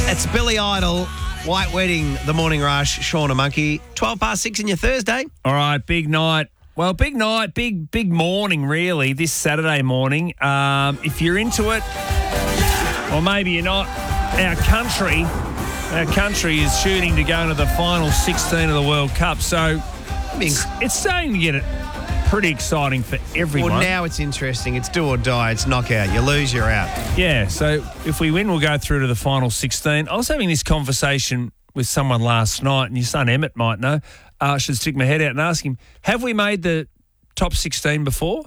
It's Billy Idol, White Wedding, The Morning Rush, Sean and Monkey. 12 past 6 in your Thursday. All right, big night. Well, big night, big morning, really, this Saturday morning. If you're into it, or maybe you're not, our country is shooting to go into the final 16 of the World Cup. So it's starting to get it pretty exciting for everyone. Well, now it's interesting. It's do or die. It's knockout. You lose, you're out. Yeah, so if we win, we'll go through to the final 16. I was having this conversation with someone last night, and your son Emmett might know. I should stick my head out and ask him, have we made the top 16 before?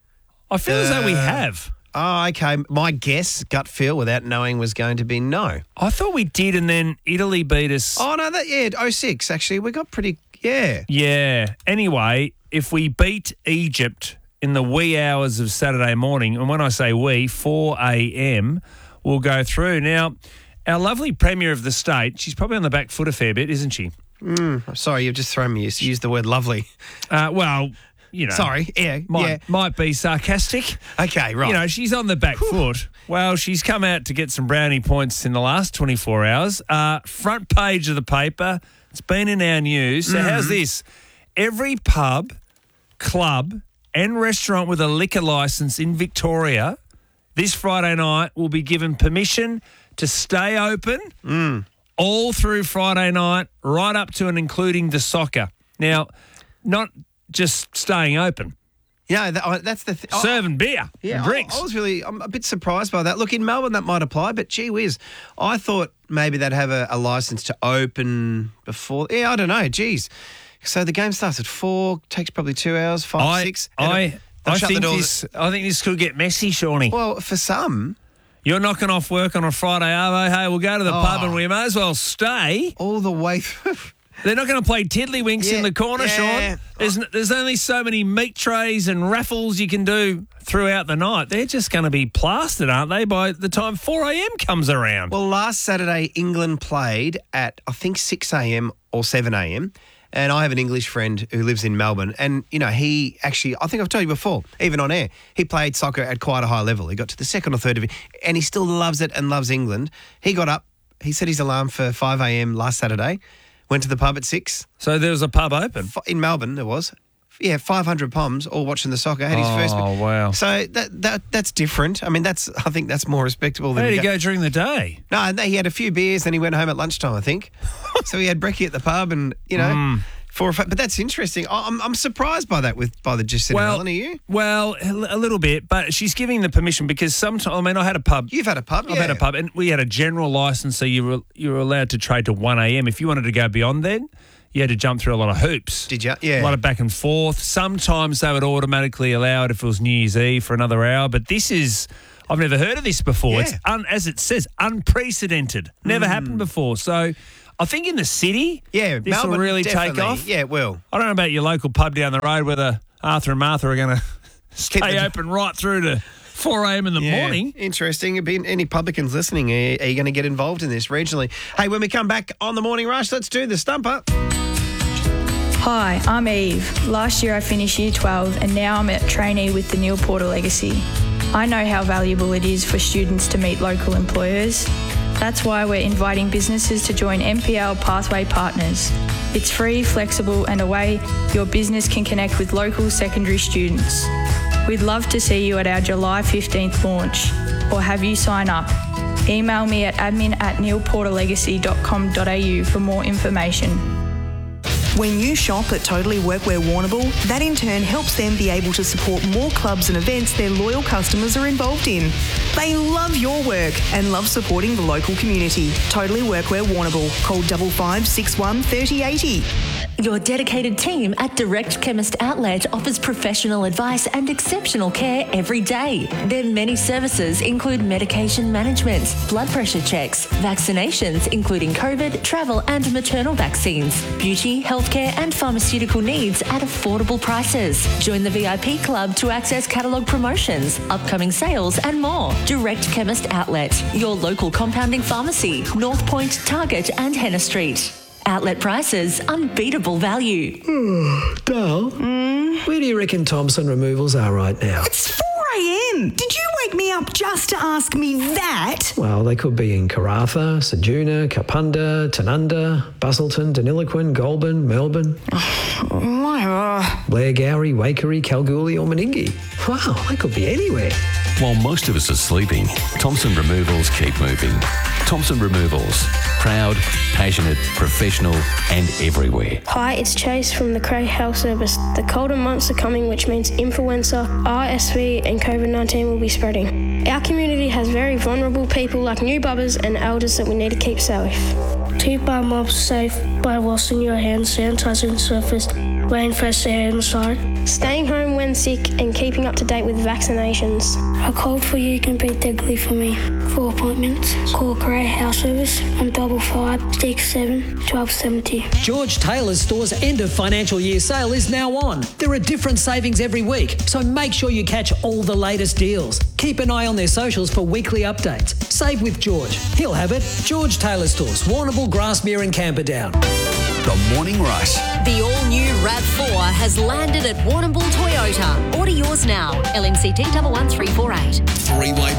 I feel as though we have. Oh, okay. My guess, gut feel, without knowing, was going to be no. I thought we did, and then Italy beat us. Oh, no, 06, actually. We got pretty, yeah. Yeah. Anyway, if we beat Egypt in the wee hours of Saturday morning, and when I say we, 4 a.m., we'll go through. Now, our lovely Premier of the state, she's probably on the back foot a fair bit, isn't she? Sorry, you've just thrown me. You used the word lovely. Well, you know. Sorry, Might be sarcastic. Okay, right. You know, she's on the back foot. Well, she's come out to get some brownie points in the last 24 hours. Front page of the paper. It's been in our news. So how's this? Every pub, club and restaurant with a liquor licence in Victoria this Friday night will be given permission to stay open all through Friday night, right up to and including the soccer. Now, not just staying open. Yeah, that's the thing. Serving beer and drinks. I'm a bit surprised by that. Look, in Melbourne that might apply, but gee whiz, I thought maybe they'd have a licence to open before. Yeah, I don't know. Geez. So the game starts at 4, takes probably 2 hours, 5, 6. I think this could get messy, Shawnee. Well, for some. You're knocking off work on a Friday, Arvo. Hey, we'll go to the pub and we may as well stay. All the way through. They're not going to play tiddlywinks in the corner, Sean. There's only so many meat trays and raffles you can do throughout the night. They're just going to be plastered, aren't they, by the time 4 a.m. comes around? Well, last Saturday, England played at, I think, 6 a.m. or 7 a.m., and I have an English friend who lives in Melbourne, and, you know, he actually, I think I've told you before, even on air, he played soccer at quite a high level. He got to the second or third division, and he still loves it and loves England. He got up, he set his alarm for 5 a.m. last Saturday, went to the pub at 6. So there was a pub open? In Melbourne, there was. Yeah, 500 Poms all watching the soccer. Had his first. Oh, wow. So that's different. I mean, I think that's more respectable than. How did he go during the day? No, he had a few beers, then he went home at lunchtime, I think. So he had brekkie at the pub and, you know, 4 or 5. But that's interesting. I'm surprised by that by the Jacinda Allen, are you? Well, a little bit, but she's giving the permission because sometimes, I mean, I had a pub. You've had a pub, I've had a pub, and we had a general licence, so you were allowed to trade to 1 a.m. If you wanted to go beyond then, you had to jump through a lot of hoops. Did you? Yeah. A lot of back and forth. Sometimes they would automatically allow it if it was New Year's Eve for another hour, but this is, I've never heard of this before. Yeah. It's, as it says, unprecedented. Never happened before. So I think in the city, this Melbourne, will really definitely take off. Yeah, it will. I don't know about your local pub down the road whether Arthur and Martha are going to stay open right through to 4 a.m. in the morning. Interesting. Any publicans listening, are you going to get involved in this regionally? Hey, when we come back on The Morning Rush, let's do the Stumper. Hi, I'm Eve. Last year I finished Year 12 and now I'm a trainee with the Neil Porter Legacy. I know how valuable it is for students to meet local employers. That's why we're inviting businesses to join NPL Pathway Partners. It's free, flexible and a way your business can connect with local secondary students. We'd love to see you at our July 15th launch or have you sign up. Email me at admin@neilporterlegacy.com.au for more information. When you shop at Totally Workwear Warrnambool, that in turn helps them be able to support more clubs and events their loyal customers are involved in. They love your work and love supporting the local community. Totally Workwear Warrnambool. Call 5561 3080. Your dedicated team at Direct Chemist Outlet offers professional advice and exceptional care every day. Their many services include medication management, blood pressure checks, vaccinations including COVID, travel and maternal vaccines, beauty, healthcare and pharmaceutical needs at affordable prices. Join the VIP club to access catalogue promotions, upcoming sales and more. Direct Chemist Outlet, your local compounding pharmacy, North Point, Target and Henna Street. Outlet prices, unbeatable value. Dale, where do you reckon Thompson Removals are right now? It's 4 a.m. Did you wake pick me up just to ask me that? Well, they could be in Karratha, Ceduna, Kapunda, Tanunda, Busselton, Deniliquin, Goulburn, Melbourne, Blairgowrie, Waikerie, Kalgoorlie or Meningie. Wow, they could be anywhere. While most of us are sleeping, Thompson Removals keep moving. Thompson Removals. Proud, passionate, professional and everywhere. Hi, it's Chase from the Cray Health Service. The colder months are coming, which means influenza, RSV and COVID-19 will be spreading. Our community has very vulnerable people like new bubbers and elders that we need to keep safe. Keep our mobs safe by washing your hands, sanitizing surface, wearing fresh air inside. Staying home when sick and keeping up to date with vaccinations. A cold for you can be deadly for me. For appointments, call Cray Health Service on 55 67 1270. George Taylor's Store's end of financial year sale is now on. There are different savings every week, so make sure you catch all the latest deals. Keep an eye on their socials for weekly updates. Save with George. He'll have it. George Taylor Stores, Warrnambool, Grassmere and Camperdown. The Morning Rush. The all-new RAV4 has landed at Warrnambool Toyota. Order yours now. LMCT 11348. Three-way